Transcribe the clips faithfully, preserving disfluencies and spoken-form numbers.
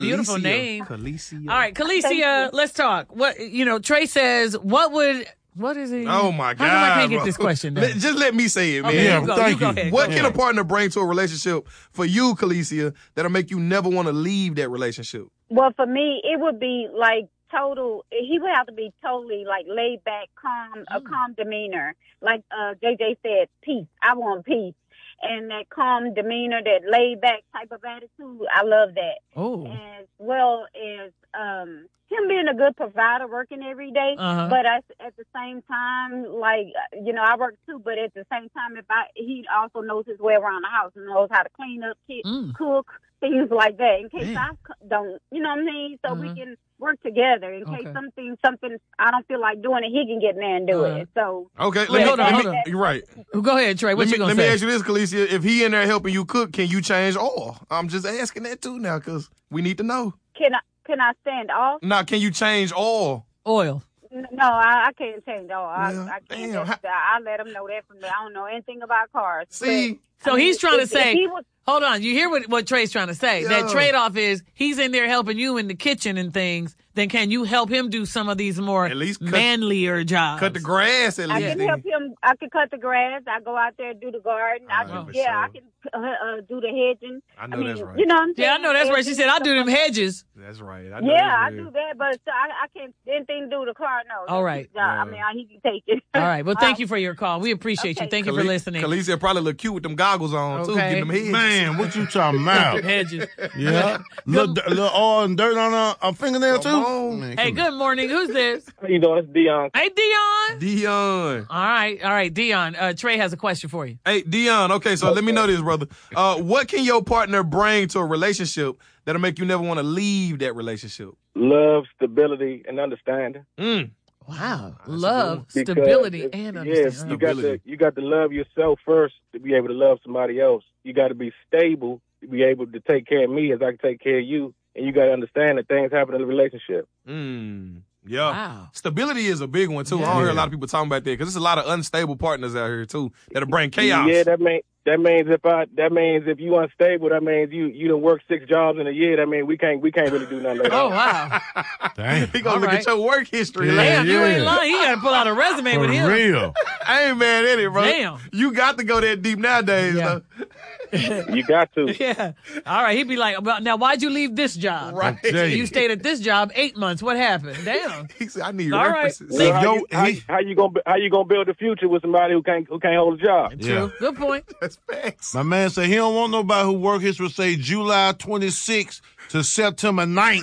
beautiful Khaleesi. name. Khaleesi. All right, Khaleesi, let's talk. What you know, Trey says, what would what is it? Oh my God! How come I can't bro. get this question done? Let, just let me say it, man. Okay, Yeah, you go, thank you go you. ahead. What go can ahead. a partner bring to a relationship for you, Khaleesi, that'll make you never want to leave that relationship? Well, for me, it would be like total. He would have to be totally like laid back, calm, a calm demeanor. Like uh, J J said, peace. I want peace. And that calm demeanor, that laid back type of attitude, I love that. Oh. As well as um, him being a good provider, working every day. Uh-huh. But at, at the same time, like, you know, I work too, but at the same time, if I, he also knows his way around the house and knows how to clean up, kick, Mm. cook, things like that, in case Man. I c- don't, you know what I mean? So we Uh-huh. can work together in case Okay. something, something I don't feel like doing it, he can get in there and do Uh-huh. it. So, Okay, Wait, let me, hold on, let hold me- on. You're right. Go ahead, Trey. What let you me, gonna let say? me ask you this, Khaleesi. If he in there helping you cook, can you change oil? I'm just asking that too now because we need to know. can I, can I stand off? Now, can you change oil? Oil. N- No, I, I can't change all. I, Well, I can't. damn. That's- I, I let him know that from me. I don't know anything about cars. See, But, So I mean, he's trying to if- say, if he was, hold on, you hear what, what Trey's trying to say. That Yeah. trade-off is he's in there helping you in the kitchen and things, then can you help him do some of these more At least cut- manlier jobs? cut the grass at I least. can then. help him. I can cut the grass. I go out there and do the garden. I All can, right, for yeah, sure. I can uh, uh, do the hedging. I know mean, that's right. You know what I'm saying? Yeah, I know that's right. She said, I'll do them hedges. That's right. I know Yeah, I that's real. do that, but I, I can't anything to do with the car. No. All That's right. his job. I Yeah. mean, I, he can take it. All right. Well, thank Um, you for your call. We appreciate you. okay. Thank you for Khale- listening. Khaleesi probably look cute with them goggles on too, Okay. getting them heads. Man, what you talking about? Hedges. Yeah. Little, little oil and dirt on her, her fingernail, too? Come on. Man, Hey, come good morning. Who's this? How you doing? It's Dion. Hey, Dion. Dion. All right. All right, Dion. Uh, Trey has a question for you. Hey, Dion. Okay, so let me know this, brother. Uh, what can your partner bring to a relationship that'll make you never want to leave that relationship? Love, stability, and understanding. Mm. Wow. That's a Love, good Because stability, if- and yes, understanding. you got to Stability. you got to love yourself first to be able to love somebody else. You got to be stable to be able to take care of me as I can take care of you, and you got to understand that things happen in a relationship. Mm. Yeah. Wow. Stability is a big one, too. I don't Yeah. hear a lot of people talking about that because there's a lot of unstable partners out here, too, that'll bring chaos. Yeah, that mean that means if I that means if you unstable, that means you you done work six jobs in a year. That means we can't we can't really do nothing. Like Oh, that. wow. Damn. He gonna All look right. at your work history. Yeah. Like, Damn, you ain't yeah. lying. He got to pull out a resume For with him. real. I ain't mad at it, bro. Damn. You got to go that deep nowadays, Yeah. though. You got to. Yeah. All right. He'd be like, well, now, why'd you leave this job? Right. I tell You stayed at this job eight months. What happened? Damn. He said, I need All right. references. See, Well, how, yo, you, how, he- how you gonna how you gonna build a future with somebody who can't who can't hold a job? True. Yeah. Good point. That's facts. My man said he don't want nobody who work history say July twenty-sixth to September ninth.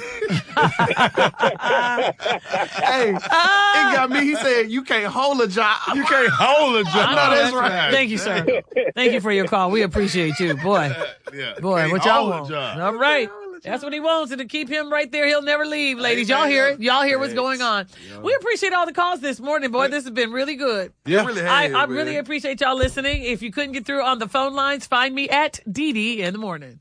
Hey, it got me. He said, you can't hold a job. You can't hold a job. I know that's that's right. Thank you, sir. Thank you for your call. We appreciate you. Boy, Yeah. boy, Can't what y'all hold a want? job. All right. That's what he wants, and to keep him right there, he'll never leave, ladies. Y'all hear it. Y'all hear what's going on. We appreciate all the calls this morning, boy. This has been really good. Yeah, really I, has, I man. really appreciate y'all listening. If you couldn't get through on the phone lines, find me at D D in the morning.